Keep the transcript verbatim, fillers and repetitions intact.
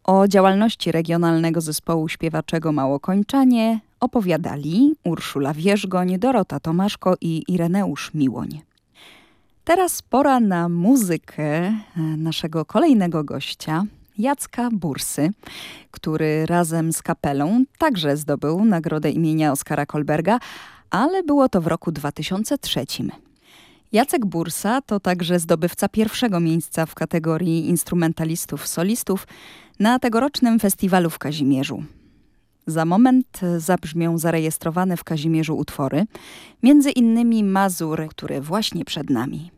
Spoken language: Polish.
O działalności Regionalnego Zespołu Śpiewaczego Małokończanie opowiadali Urszula Wierzgoń, Dorota Tomaszko i Ireneusz Miłoń. Teraz pora na muzykę naszego kolejnego gościa, Jacka Bursy, który razem z kapelą także zdobył nagrodę imienia Oskara Kolberga, ale było to w roku dwa tysiące trzecim. Jacek Bursa to także zdobywca pierwszego miejsca w kategorii instrumentalistów solistów na tegorocznym festiwalu w Kazimierzu. Za moment zabrzmią zarejestrowane w Kazimierzu utwory, między innymi Mazur, który właśnie przed nami.